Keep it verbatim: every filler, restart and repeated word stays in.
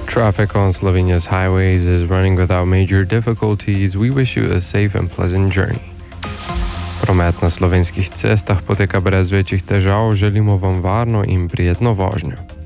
Traffic on Slovenia's highways is running without major difficulties. We wish you a safe and pleasant journey. Promet na slovenskih cestah poteka brez večjih težav, želimo vam varno in prijetno vožnjo.